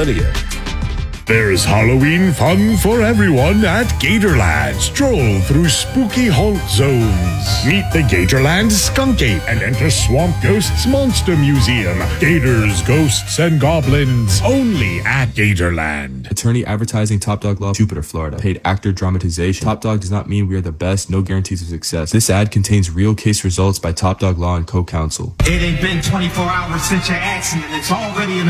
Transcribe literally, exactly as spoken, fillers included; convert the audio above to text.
millennia. There's Halloween fun for everyone at Gatorland. Stroll through spooky haunt zones. Meet the Gatorland Skunk Ape and enter Swamp Ghost's Monster Museum. Gators, ghosts, and goblins. Only at Gatorland. Attorney advertising Top Dog Law, Jupiter, Florida. Paid actor dramatization. Top Dog does not mean we are the best. No guarantees of success. This ad contains real case results by Top Dog Law and co-counsel. It ain't been twenty-four hours since your accident. It's already in